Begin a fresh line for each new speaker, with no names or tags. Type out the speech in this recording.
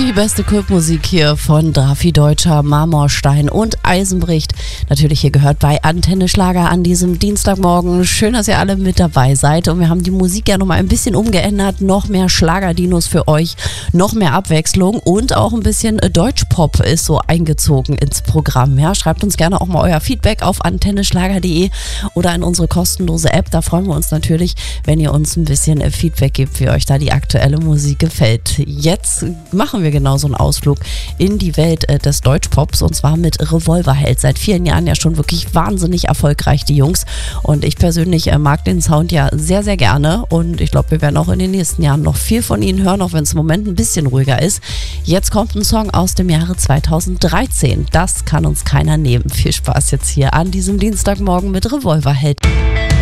Die beste Kultmusik hier von Drafi Deutscher, Marmorstein und Eisenbricht. Natürlich hier gehört bei Antenne Schlager an diesem Dienstagmorgen. Schön, dass ihr alle mit dabei seid. Und wir haben die Musik ja nochmal ein bisschen umgeändert. Noch mehr Schlagerdinos für euch, noch mehr Abwechslung und auch ein bisschen Deutschpop ist so eingezogen ins Programm. Ja, schreibt uns gerne auch mal euer Feedback auf antenneschlager.de oder in unsere kostenlose App. Da freuen wir uns natürlich, wenn ihr uns ein bisschen Feedback gebt, wie euch da die aktuelle Musik gefällt. Jetzt machen wir genau so einen Ausflug in die Welt des Deutschpops und zwar mit Revolverheld. Seit vielen Jahren ja schon wirklich wahnsinnig erfolgreich, die Jungs. Und ich persönlich mag den Sound ja sehr, sehr gerne und ich glaube, wir werden auch in den nächsten Jahren noch viel von ihnen hören, auch wenn es im Moment ein bisschen ruhiger ist. Jetzt kommt ein Song aus dem Jahre 2013. Das kann uns keiner nehmen. Viel Spaß jetzt hier an diesem Dienstagmorgen mit Revolverheld.